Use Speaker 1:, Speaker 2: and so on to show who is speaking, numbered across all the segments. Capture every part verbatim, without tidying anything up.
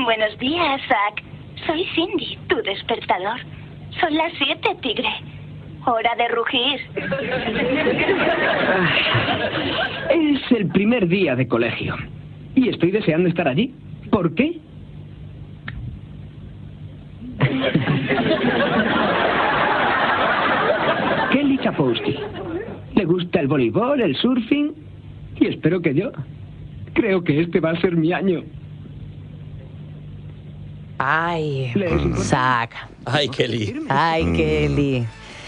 Speaker 1: Buenos días, Zack. Soy Cindy, tu despertador. Son las siete, tigre. Hora de rugir.
Speaker 2: Es el primer día de colegio. Y estoy deseando estar allí. ¿Por qué? Kelly Kapowski. Le gusta el voleibol, el surfing. Y espero que yo. Creo que este va a ser mi año.
Speaker 3: Ay, Zack.
Speaker 4: Ay, Kelly.
Speaker 3: Ay, Kelly.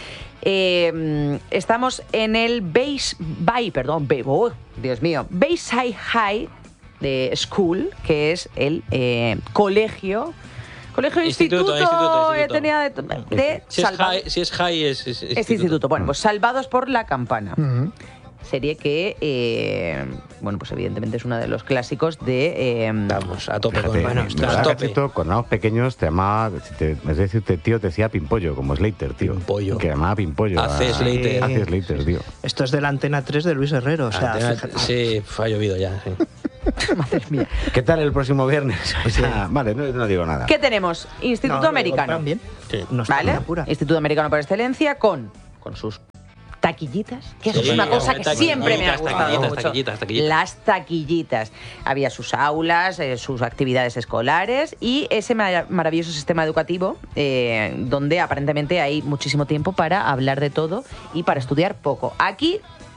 Speaker 3: Eh, estamos en el Base Bay, perdón, Bay, oh, Dios mío, Bayside High de School, que es el eh, colegio, colegio
Speaker 4: Instituto,
Speaker 3: instituto,
Speaker 4: instituto,
Speaker 3: eh,
Speaker 4: instituto.
Speaker 3: tenía de, de
Speaker 4: Si es
Speaker 3: salva-
Speaker 4: high, si es, high es, es
Speaker 3: este
Speaker 4: instituto.
Speaker 3: instituto. Bueno, pues Salvados por la Campana.
Speaker 5: Ujú.
Speaker 3: Serie que, eh, bueno, pues evidentemente es uno de los clásicos de... eh,
Speaker 4: Vamos, a tope
Speaker 6: Fíjate,
Speaker 4: con bueno,
Speaker 6: yo
Speaker 4: a
Speaker 6: era
Speaker 4: tope.
Speaker 6: cachito, cuando éramos pequeños te llamaba, si te, es decir, te, tío, te decía Pimpollo, como Slater, tío.
Speaker 4: Pimpollo.
Speaker 6: Que llamaba Pimpollo.
Speaker 4: Hace
Speaker 6: a-
Speaker 4: Slater.
Speaker 6: Hace Slater, tío.
Speaker 5: Esto es de la Antena tres de Luis Herrero, o sea,
Speaker 4: Antena-
Speaker 5: fíjate.
Speaker 4: sí, ha llovido ya. Sí.
Speaker 3: madre mía.
Speaker 6: ¿Qué tal el próximo viernes? O sea, vale, no, no digo nada.
Speaker 3: ¿Qué tenemos? Instituto
Speaker 5: No,
Speaker 3: Americano.
Speaker 5: También.
Speaker 4: Sí.
Speaker 5: No está
Speaker 3: ¿Vale?
Speaker 5: en apura.
Speaker 3: Instituto Americano por excelencia con, con sus taquillitas, que eso
Speaker 4: Sí,
Speaker 3: es una cosa
Speaker 4: taquillitas,
Speaker 3: que siempre me ha gustado
Speaker 4: taquillitas,
Speaker 3: mucho.
Speaker 4: taquillitas, taquillitas.
Speaker 3: Las taquillitas. Había sus aulas, eh, sus actividades escolares y ese ma- maravilloso sistema educativo eh, donde aparentemente hay muchísimo tiempo para hablar de todo y para estudiar poco. Aquí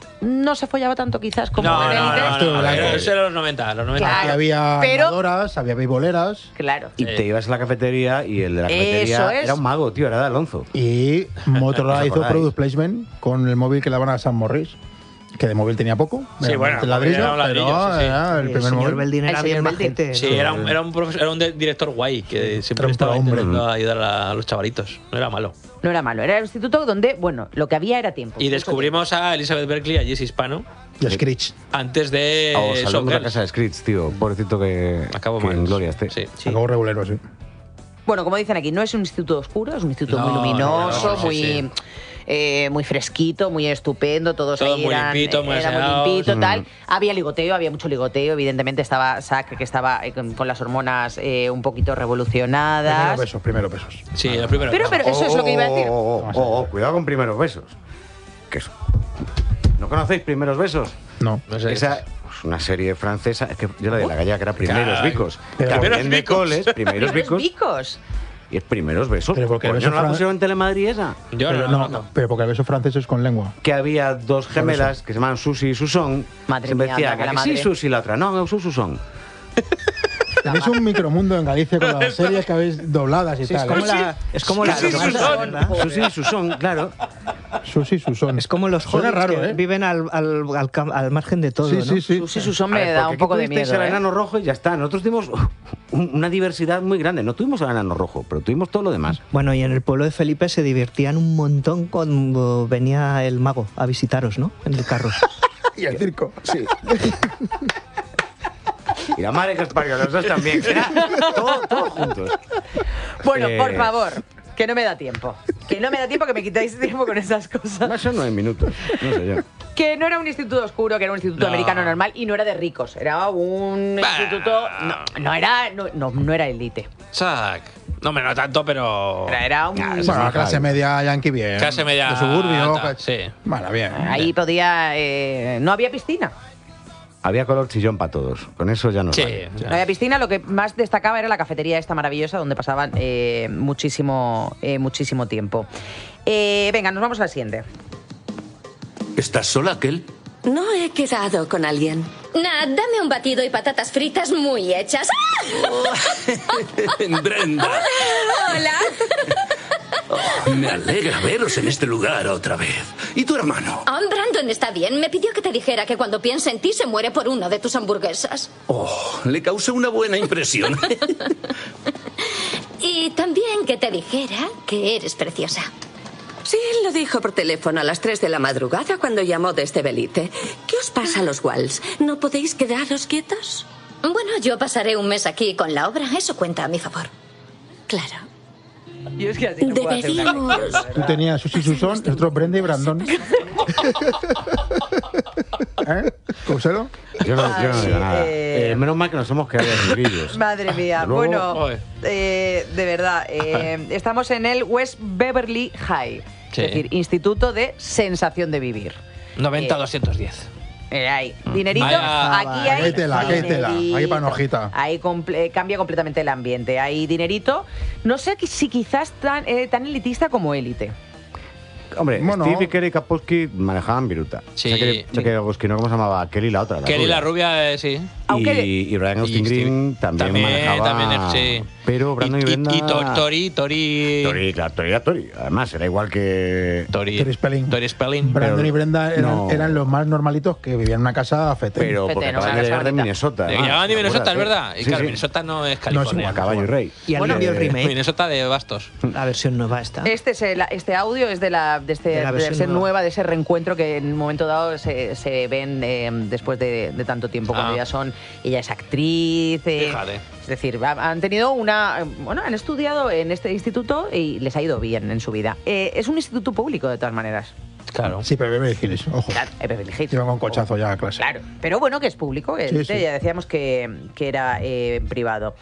Speaker 3: no se follaba tanto quizás como
Speaker 4: No,
Speaker 3: en
Speaker 4: no,
Speaker 3: élite.
Speaker 4: no,
Speaker 5: Esto
Speaker 4: no,
Speaker 5: es
Speaker 4: no,
Speaker 5: blanco.
Speaker 4: eso era los noventa, los noventa.
Speaker 3: Claro.
Speaker 5: Aquí había
Speaker 3: pero-
Speaker 5: nadadoras, había beisboleras
Speaker 3: Claro.
Speaker 6: Y te ibas a la cafetería y el de la cafetería
Speaker 3: Eso es.
Speaker 6: era un mago, tío, era de Alonso.
Speaker 5: y Motorola
Speaker 6: ¿Os
Speaker 5: hizo
Speaker 6: acordáis?
Speaker 5: product placement con el móvil que le daban a San Morris, que de móvil tenía poco.
Speaker 4: Sí,
Speaker 5: era
Speaker 4: bueno,
Speaker 5: el ladrillo,
Speaker 4: era un ladrillo,
Speaker 5: pero
Speaker 4: sí, sí.
Speaker 5: era el
Speaker 7: El
Speaker 5: primer
Speaker 7: señor
Speaker 5: móvil.
Speaker 7: Beldín
Speaker 3: El
Speaker 7: era bien
Speaker 3: señor Beldín.
Speaker 7: majete.
Speaker 4: Sí,
Speaker 7: ¿no?
Speaker 4: era un, era un profesor, era un de- director guay que siempre
Speaker 5: Era un
Speaker 4: estaba
Speaker 5: pro-hombre.
Speaker 4: intentando ayudar a, a los chavalitos. No era malo.
Speaker 3: No era malo, era el instituto donde, bueno, lo que había era tiempo.
Speaker 4: Y descubrimos a Elizabeth Berkley y a Jesse Hispano
Speaker 5: Y Screech.
Speaker 4: antes de
Speaker 6: O salvamos la
Speaker 4: Showgirls.
Speaker 6: casa de Screech, tío. Pobrecito que,
Speaker 4: Acabo
Speaker 6: que
Speaker 4: mal.
Speaker 6: en gloria esté.
Speaker 4: Sí.
Speaker 3: Sí.
Speaker 5: Acabó regulero, así.
Speaker 3: Bueno, como dicen aquí, no es un instituto oscuro, es un instituto
Speaker 4: No,
Speaker 3: muy luminoso,
Speaker 4: no, no, sí,
Speaker 3: muy,
Speaker 4: sí.
Speaker 3: eh, muy fresquito, muy estupendo, todos
Speaker 4: Todo
Speaker 3: ahí
Speaker 4: muy
Speaker 3: eran,
Speaker 4: limpito, muy
Speaker 3: era muy
Speaker 4: aseados.
Speaker 3: limpito,
Speaker 6: Mm.
Speaker 3: tal. Había ligoteo, había mucho ligoteo, evidentemente estaba Zack, que estaba eh, con, con las hormonas eh, un poquito
Speaker 5: Primero
Speaker 3: revolucionadas.
Speaker 5: besos, primero besos.
Speaker 4: Sí, lo primero.
Speaker 3: Pero, pero eso es lo que iba a decir.
Speaker 6: Oh, oh, oh, oh, cuidado con primeros besos. ¿Qué es? ¿No conocéis primeros besos?
Speaker 5: No.
Speaker 4: No sé.
Speaker 6: Esa es una serie francesa, es que yo la de la gallega que era Primeros
Speaker 4: Caray.
Speaker 6: Bicos.
Speaker 5: Pero-
Speaker 6: Que
Speaker 4: Primeros
Speaker 6: vienen de
Speaker 4: Bicos.
Speaker 6: coles, Primeros
Speaker 3: Primeros
Speaker 6: Bicos.
Speaker 3: bicos.
Speaker 6: Y es Primeros Besos.
Speaker 5: Pero porque el
Speaker 6: Coño,
Speaker 5: beso
Speaker 6: ¿no la
Speaker 5: fran-
Speaker 6: pusieron en Telemadrid esa?
Speaker 4: Yo
Speaker 5: pero,
Speaker 4: no,
Speaker 5: no,
Speaker 4: no, no.
Speaker 5: pero porque el beso francés es con lengua.
Speaker 6: Que había dos gemelas que se llaman Susi y Susón.
Speaker 3: Madre
Speaker 6: Siempre
Speaker 3: mía,
Speaker 6: decía
Speaker 3: anda, que
Speaker 6: que
Speaker 3: la
Speaker 6: sí,
Speaker 3: madre.
Speaker 6: Susi y la otra. No, no, Susi, Susón.
Speaker 5: Tenéis un micromundo en Galicia con las series que habéis dobladas y
Speaker 7: Sí, es
Speaker 5: tal.
Speaker 7: como
Speaker 5: ¿eh?
Speaker 7: la, es como la
Speaker 4: Sí, sí,
Speaker 7: los-
Speaker 4: Susón.
Speaker 7: ¿verdad?
Speaker 6: Susi y Susón, claro.
Speaker 5: Susi, Susón.
Speaker 7: Es como los
Speaker 5: Suena
Speaker 7: hobbits
Speaker 5: raro,
Speaker 7: que
Speaker 5: ¿eh?
Speaker 7: viven al, al, al, cam- al margen de todo,
Speaker 5: Sí,
Speaker 7: ¿no?
Speaker 5: sí, sí.
Speaker 3: Susi Susón
Speaker 6: A
Speaker 3: me
Speaker 6: ver,
Speaker 3: da
Speaker 6: porque
Speaker 3: un poco
Speaker 6: aquí
Speaker 3: de
Speaker 6: tuvisteis
Speaker 3: miedo.
Speaker 6: el
Speaker 3: ¿eh?
Speaker 6: enano rojo y ya está. Nosotros tuvimos un- una diversidad muy grande. No tuvimos el enano rojo, pero tuvimos todo lo demás.
Speaker 7: Bueno, y en el pueblo de Felipe se divertían un montón cuando venía el mago a visitaros, ¿no? En el carro.
Speaker 5: Y el circo.
Speaker 6: Sí. Y la madre que os parió, los dos también. Era todo, todo juntos.
Speaker 3: Bueno,
Speaker 6: Eh,
Speaker 3: por favor, que no me da tiempo. Que no me da tiempo, que me quitáis tiempo con esas cosas.
Speaker 6: No son nueve minutos. No sé yo.
Speaker 3: Que no era un instituto oscuro, que era un instituto
Speaker 4: No.
Speaker 3: americano normal y no era de ricos. Era un
Speaker 4: Bah.
Speaker 3: instituto. No, no era. No, no, no era élite.
Speaker 4: Zack. No, hombre, no tanto, pero.
Speaker 3: Era, era un.
Speaker 6: Ya,
Speaker 5: Bueno, la clase media yankee bien.
Speaker 4: Clase media
Speaker 5: De suburbio.
Speaker 4: alta,
Speaker 5: que-
Speaker 4: sí.
Speaker 5: Bueno, bien.
Speaker 3: Ahí podía. eh, no había piscina.
Speaker 6: Había color chillón para todos. Con eso ya no
Speaker 4: Sí.
Speaker 6: vale.
Speaker 3: No había piscina, lo que más destacaba era la cafetería esta maravillosa donde pasaban eh, muchísimo, eh, muchísimo tiempo. Eh, venga, nos vamos al siguiente.
Speaker 8: ¿Estás sola, aquel?
Speaker 9: No he quedado con alguien.
Speaker 10: Nah, dame un batido y patatas fritas muy hechas. ¡Ah!
Speaker 8: Brenda,
Speaker 10: ¡Hola!
Speaker 8: me alegra veros en este lugar otra vez. ¿Y tu hermano?
Speaker 10: Ah, Brandon está bien. Me pidió que te dijera que cuando piensa en ti se muere por una de tus hamburguesas.
Speaker 8: Oh, le causé una buena impresión.
Speaker 10: Y también que te dijera que eres preciosa.
Speaker 9: Sí, lo dijo por teléfono a las tres de la madrugada cuando llamó desde Belice. ¿Qué os pasa a los Walls? ¿No podéis quedaros quietos?
Speaker 10: Bueno, yo pasaré un mes aquí con la obra. Eso cuenta a mi favor.
Speaker 9: Claro.
Speaker 3: Yo es que así no puedo hacer una
Speaker 9: Deberíamos...
Speaker 5: Tú tenías Susi Susón, nosotros Brenda y Brandon. ¿Eh? ¿Couselo?
Speaker 6: Yo no, yo no digo
Speaker 3: Ay,
Speaker 6: nada.
Speaker 3: eh.
Speaker 6: Eh, menos mal que nos hemos quedado en grillos.
Speaker 3: Madre mía.
Speaker 6: Luego-
Speaker 3: Bueno, eh, de verdad, eh, estamos en el West Beverly High,
Speaker 4: Sí.
Speaker 3: es decir, Instituto de Sensación de Vivir.
Speaker 4: noventa
Speaker 3: Eh,
Speaker 4: doscientos diez.
Speaker 3: Eh, hay dinerito,
Speaker 4: Vaya.
Speaker 3: aquí hay
Speaker 5: Aquí hay tela, aquí hay tela,
Speaker 3: dinerito.
Speaker 5: aquí para hojita.
Speaker 3: Ahí comple- cambia completamente el ambiente. Hay dinerito, no sé si quizás tan, eh, tan elitista como élite.
Speaker 6: Hombre,
Speaker 5: Bueno.
Speaker 6: Steve y Kerry Kapowski manejaban viruta.
Speaker 4: Sí.
Speaker 6: Kapowski, ¿no? ¿Cómo se llamaba? Kelly la otra. La
Speaker 4: Kelly
Speaker 6: rubia.
Speaker 4: la rubia, eh, sí.
Speaker 3: Aunque-
Speaker 6: Y, y Ryan Austin
Speaker 4: y
Speaker 6: Green también,
Speaker 4: También,
Speaker 6: manejaba...
Speaker 4: también, sí.
Speaker 6: Pero Brandon y,
Speaker 4: y,
Speaker 6: Brenda...
Speaker 4: y, y To- Tori, Tori...
Speaker 6: Tori, claro, Tori era Tori. Además, era igual que...
Speaker 4: Tori,
Speaker 5: Tori Spelling.
Speaker 4: Tori Spelling.
Speaker 5: Brandon
Speaker 6: Pero-
Speaker 5: y Brenda eran,
Speaker 6: no.
Speaker 5: eran los más normalitos que vivían en una casa fete.
Speaker 6: Pero
Speaker 3: Fete,
Speaker 6: porque
Speaker 3: no,
Speaker 6: acaban
Speaker 3: una
Speaker 6: de
Speaker 3: casa
Speaker 6: llegar de
Speaker 3: bonita.
Speaker 6: Minnesota.
Speaker 4: De-
Speaker 6: además,
Speaker 4: Llegaban de Minnesota, es
Speaker 6: acuérdate.
Speaker 4: verdad. Y
Speaker 6: Sí,
Speaker 4: claro,
Speaker 6: sí.
Speaker 4: Minnesota no es
Speaker 5: No,
Speaker 4: California.
Speaker 5: es
Speaker 6: A caballo y rey.
Speaker 7: ¿Y alguien
Speaker 5: Bueno,
Speaker 7: vio el
Speaker 5: eh,
Speaker 7: remake?
Speaker 4: Minnesota de Bastos.
Speaker 7: La versión nueva está.
Speaker 3: Este, es el- este audio es de la de, este,
Speaker 7: De la
Speaker 3: de
Speaker 7: versión
Speaker 3: ser
Speaker 7: nueva.
Speaker 3: nueva, de ese reencuentro que en un momento dado se, se ven eh, después de, de tanto tiempo, cuando
Speaker 4: Ah.
Speaker 3: ya son, ella es actriz. eh,
Speaker 4: Fíjate.
Speaker 3: es decir, ha- han tenido una. Bueno, han estudiado en este instituto y les ha ido bien en su vida. Eh, es un instituto público, de todas maneras.
Speaker 4: Claro.
Speaker 5: Sí, pero Beverly Hills, ojo.
Speaker 3: Claro, eh, Beverly Hills.
Speaker 5: Iban con cochazo ya a clase.
Speaker 3: Claro, pero bueno, que es público, que
Speaker 5: Sí,
Speaker 3: este
Speaker 5: sí.
Speaker 3: ya decíamos que, que era eh, privado.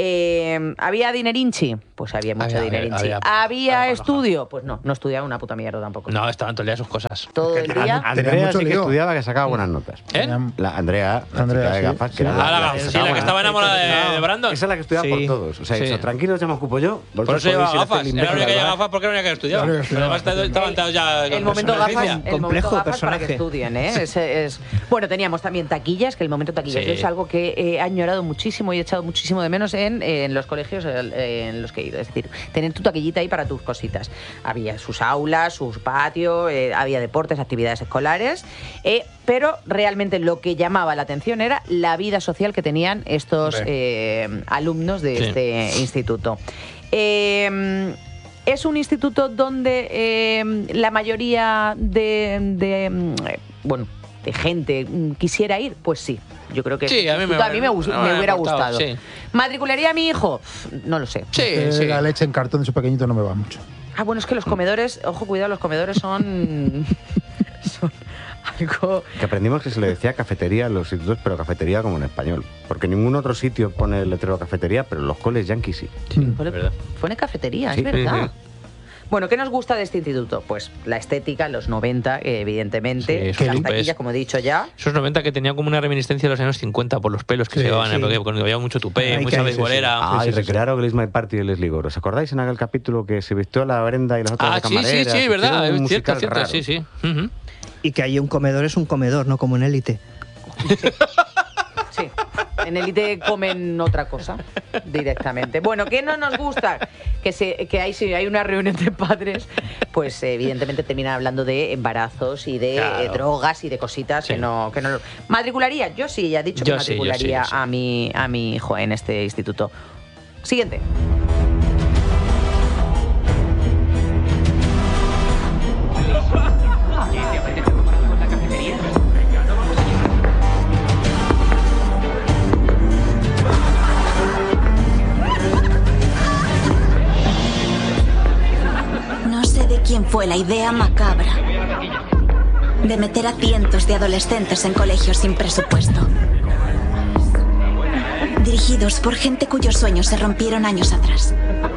Speaker 3: Eh, ¿Había dinerinchi? Pues había mucho
Speaker 4: Había-
Speaker 3: dinerinchi.
Speaker 4: había-
Speaker 3: ¿Había,
Speaker 4: había
Speaker 3: estudio? Pues no, no estudiaba una puta mierda tampoco.
Speaker 4: No, estaban todo el día sus cosas.
Speaker 3: Todo el día.
Speaker 6: Andrea
Speaker 5: mucho
Speaker 6: sí que
Speaker 5: lío.
Speaker 6: estudiaba, que sacaba buenas notas.
Speaker 4: ¿Eh?
Speaker 5: Tenían-
Speaker 6: La Andrea, la
Speaker 5: Andrea,
Speaker 6: chica de
Speaker 5: sí,
Speaker 6: gafas,
Speaker 5: sí.
Speaker 6: que era
Speaker 4: Ah, la,
Speaker 6: la
Speaker 4: sí,
Speaker 6: que
Speaker 4: la
Speaker 6: sacaba
Speaker 4: que
Speaker 6: buenas
Speaker 4: estaba
Speaker 6: notas.
Speaker 4: enamorada de, de Brandon.
Speaker 6: Esa es la que estudiaba
Speaker 7: Sí.
Speaker 6: por todos. O sea,
Speaker 4: Sí.
Speaker 6: eso, tranquilos, ya me ocupo yo.
Speaker 4: Por
Speaker 6: Vosotros
Speaker 4: eso llevaba
Speaker 6: podéis ir a hacer
Speaker 4: gafas.
Speaker 6: el
Speaker 4: Era la única que
Speaker 6: imbécil,
Speaker 4: llevaba
Speaker 6: ¿verdad?
Speaker 4: gafas porque era la única que estudiaba.
Speaker 5: La única que estudiaba.
Speaker 4: Además, estaban estaban todos ya.
Speaker 3: El
Speaker 4: con
Speaker 3: momento
Speaker 4: personalización.
Speaker 3: gafas, el
Speaker 7: Complejo
Speaker 3: momento gafas para que
Speaker 7: personaje.
Speaker 3: estudien, ¿eh? Es, es- Bueno, teníamos también taquillas, que el momento taquillas
Speaker 4: Sí.
Speaker 3: es algo que he añorado muchísimo y he echado muchísimo de menos en, en los colegios eh, en los que he ido. Es decir, tener tu taquillita ahí para tus cositas. Había sus aulas, sus patios, eh, había deportes, actividades escolares, eh, pero realmente lo que llamaba la atención era la vida social que tenían estos
Speaker 5: Hombre.
Speaker 3: eh, alumnos de
Speaker 4: Sí.
Speaker 3: este instituto. Eh, es un instituto donde eh, la mayoría de, de, mm, eh, bueno, de gente mm, quisiera ir, pues sí. Yo creo que
Speaker 4: Sí,
Speaker 3: ese
Speaker 4: a mí me-
Speaker 3: instituto a mí me, gus-
Speaker 4: me
Speaker 3: me
Speaker 4: ha
Speaker 3: hubiera
Speaker 4: aportado,
Speaker 3: gustado.
Speaker 4: sí.
Speaker 3: ¿Matricularía a mi hijo? No lo sé.
Speaker 4: Sí,
Speaker 5: Eh,
Speaker 4: sí.
Speaker 5: La leche en cartón de su pequeñito no me va mucho.
Speaker 3: Ah, bueno, es que los comedores, ojo, cuidado, los comedores son, son algo...
Speaker 6: Que aprendimos que se le decía cafetería a los institutos, pero cafetería como en español. Porque ningún otro sitio pone el letrero cafetería, pero los coles yankees sí.
Speaker 3: Pone,
Speaker 4: verdad.
Speaker 3: pone cafetería,
Speaker 6: Sí.
Speaker 3: es verdad.
Speaker 4: Ujú.
Speaker 3: Bueno, ¿qué nos gusta de este instituto? Pues la estética, los noventa, eh, evidentemente,
Speaker 4: Sí,
Speaker 3: las
Speaker 4: es-
Speaker 3: taquillas, como he dicho ya.
Speaker 4: Esos noventa que tenían como una reminiscencia de los años cincuenta por los pelos que
Speaker 5: Sí,
Speaker 4: se llevaban,
Speaker 7: sí.
Speaker 4: porque cuando había mucho tupé,
Speaker 7: Ay,
Speaker 4: mucha
Speaker 7: que-
Speaker 4: beisbolera.
Speaker 6: Ah,
Speaker 5: sí,
Speaker 6: y
Speaker 5: sí,
Speaker 6: recrearon Glaze My Party de Leslie Gore. ¿Os acordáis en aquel capítulo que se vistió la Brenda y las otras
Speaker 4: Ah,
Speaker 6: de
Speaker 4: sí, sí,
Speaker 6: camareras?
Speaker 4: sí,
Speaker 6: Hicieron
Speaker 4: verdad,
Speaker 6: un
Speaker 4: es cierto,
Speaker 6: musical
Speaker 4: cierto,
Speaker 6: raro.
Speaker 4: sí, sí. Ujú.
Speaker 7: Y que ahí un comedor es un comedor, no como en élite.
Speaker 3: Sí, en élite comen otra cosa directamente. Bueno, ¿qué no nos gusta? Que, se, que hay, si hay una reunión de padres, pues evidentemente terminan hablando de embarazos y de
Speaker 4: Claro.
Speaker 3: eh, drogas y de cositas
Speaker 4: Sí.
Speaker 3: que no que no ¿Matricularía? Yo sí, ya he dicho que
Speaker 4: Yo sí, yo sí,
Speaker 3: matricularía
Speaker 4: yo sí.
Speaker 3: a mi a mi hijo en este instituto. Siguiente.
Speaker 11: No sé de quién fue la idea macabra de meter a cientos de adolescentes en colegios sin presupuesto. Dirigidos por gente cuyos sueños se rompieron años atrás.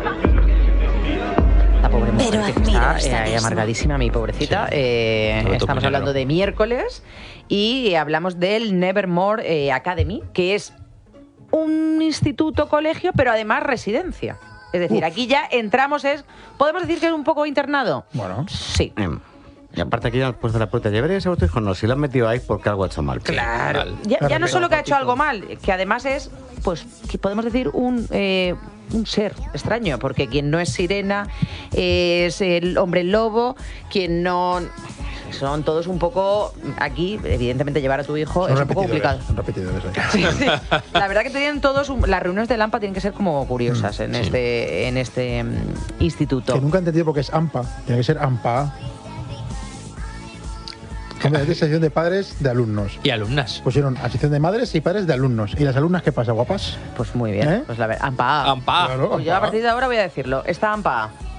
Speaker 3: La pobre mujer
Speaker 11: Pero
Speaker 3: que
Speaker 11: admiro
Speaker 3: está
Speaker 11: el
Speaker 3: eh,
Speaker 11: sadismo.
Speaker 3: amargadísima, mi pobrecita.
Speaker 4: Sí.
Speaker 3: Eh,
Speaker 4: Sobre todo
Speaker 3: estamos
Speaker 4: muy
Speaker 3: hablando
Speaker 4: negro.
Speaker 3: de miércoles y hablamos del Nevermore eh, Academy, que es un instituto, colegio, pero además residencia. Es decir,
Speaker 5: Uf.
Speaker 3: aquí ya entramos, es ¿podemos decir que es un poco internado?
Speaker 5: Bueno.
Speaker 3: Sí.
Speaker 6: Em, Y aparte aquí ya han puesto la puerta. ¿Llevaríais a vuestro hijo? No, si lo han metido ahí porque algo ha hecho mal.
Speaker 3: Claro.
Speaker 4: Mal.
Speaker 3: Ya, ya no
Speaker 5: Claro,
Speaker 3: solo que ha hecho
Speaker 5: poquito.
Speaker 3: algo mal, que además es, pues, que podemos decir un, eh, un ser extraño, porque quien no es sirena es el hombre lobo, quien no... Son todos un poco... Aquí, evidentemente, llevar a tu hijo
Speaker 5: Son
Speaker 3: es un poco
Speaker 5: repetidores,
Speaker 3: complicado.
Speaker 5: son repetidores ahí.
Speaker 3: Sí, sí. La verdad que tienen todos... un- las reuniones de Lampa tienen que ser como curiosas en
Speaker 4: Sí.
Speaker 3: este, en este mm, instituto.
Speaker 5: Que nunca he entendido por qué es AMPA. Tiene que ser AMPA. Hombre, es de asociación de padres de alumnos.
Speaker 4: Y alumnas.
Speaker 5: Pusieron asociación de madres y padres de alumnos. ¿Y las alumnas qué pasa, guapas?
Speaker 3: Pues muy bien.
Speaker 5: ¿Eh?
Speaker 3: Pues la verdad, AMPA.
Speaker 4: Ampa.
Speaker 5: Claro,
Speaker 3: Pues yo a
Speaker 5: AMPA.
Speaker 3: partir de ahora voy a decirlo. Está AMPA.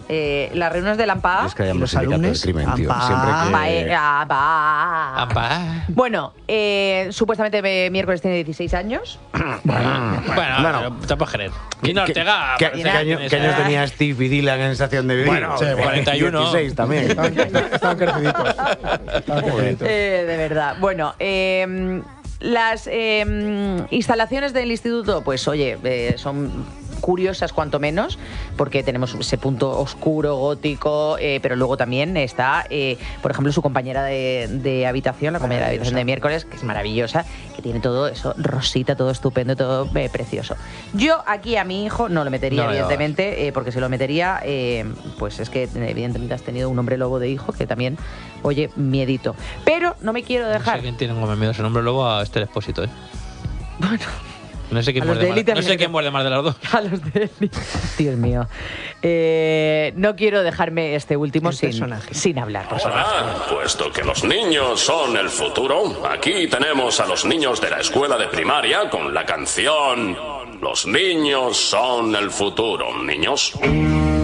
Speaker 3: Eh, las reuniones del AMPA.
Speaker 6: Es que hayamos
Speaker 7: los
Speaker 6: sindicato del
Speaker 7: alumnos,
Speaker 6: crimen, tío.
Speaker 7: ampa.
Speaker 6: Siempre
Speaker 3: AMPA,
Speaker 6: que...
Speaker 3: eh, AMPA.
Speaker 4: Ampa.
Speaker 3: Bueno, eh, supuestamente eh, miércoles tiene dieciséis años.
Speaker 4: Bueno,
Speaker 6: Bueno.
Speaker 4: pero te puedes creer. Quina Ortega.
Speaker 6: ¿Qué,
Speaker 4: parece
Speaker 6: qué
Speaker 4: que
Speaker 6: año-
Speaker 4: tiene
Speaker 6: qué años
Speaker 4: esa-
Speaker 6: tenía Steve y Dylan en Estación de Vivir?
Speaker 4: Bueno, sí, cuarenta y uno.
Speaker 6: dieciséis también.
Speaker 5: Estaban, estaban creciditos. Estaban creciditos.
Speaker 3: Eh, de verdad. Bueno, eh, las eh, instalaciones del instituto, pues oye, eh, son curiosas cuanto menos, porque tenemos ese punto oscuro, gótico, eh, pero luego también está, eh, por ejemplo, su compañera de, de habitación, la compañera de habitación de miércoles, que es maravillosa, que tiene todo eso, rosita, todo estupendo, todo eh, precioso. Yo aquí a mi hijo no lo metería,
Speaker 4: No, no,
Speaker 3: evidentemente, eh, porque si lo metería, eh, pues es que evidentemente has tenido un hombre lobo de hijo, que también, oye, miedito. Pero no me quiero
Speaker 4: No
Speaker 3: dejar...
Speaker 4: sé quién tiene como miedo ese nombre luego a Esther Expósito, ¿eh?
Speaker 3: Bueno...
Speaker 4: No sé quién
Speaker 3: A los
Speaker 4: muerde
Speaker 3: de
Speaker 4: más.
Speaker 3: élite
Speaker 4: No sé
Speaker 3: también.
Speaker 4: quién muerde más de las dos.
Speaker 3: A los de Dios mío. Eh, no quiero dejarme este último
Speaker 7: El
Speaker 3: sin,
Speaker 7: personaje.
Speaker 3: sin hablar. Por
Speaker 8: Hola, puesto que los niños son el futuro, aquí tenemos a los niños de la escuela de primaria con la canción Los niños son el futuro, niños.